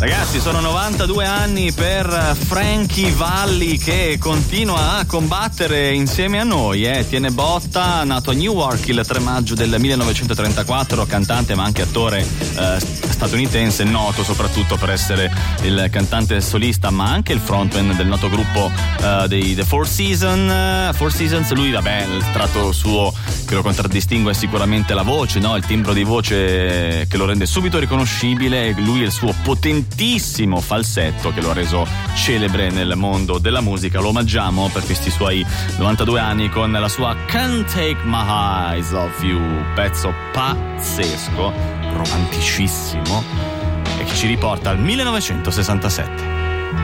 Ragazzi, sono 92 anni per Frankie Valli, che continua a combattere insieme a noi, tiene botta. Nato a Newark il 3 maggio del 1934, cantante ma anche attore statunitense, noto soprattutto per essere il cantante solista ma anche il frontman del noto gruppo dei The Four Seasons. Lui, vabbè, il tratto suo che lo contraddistingue è sicuramente la voce, no? Il timbro di voce che lo rende subito riconoscibile, lui e il suo potentissimo falsetto che lo ha reso celebre nel mondo della musica. Lo omaggiamo per questi suoi 92 anni con la sua Can't Take My Eyes Off You, pezzo pazzesco, romanticissimo e che ci riporta al 1967.